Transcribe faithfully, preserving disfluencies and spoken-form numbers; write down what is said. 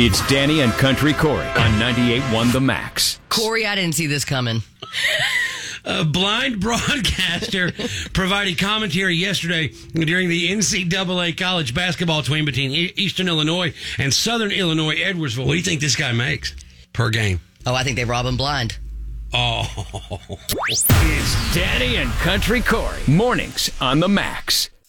It's Danny and Country Corey on ninety-eight point one The Max. Corey, I didn't see this coming. A blind broadcaster provided commentary yesterday during the N C double A college basketball tween between Eastern Illinois and Southern Illinois Edwardsville. What do you think this guy makes per game? Oh, I think they rob him blind. Oh. It's Danny and Country Corey. Mornings on The Max.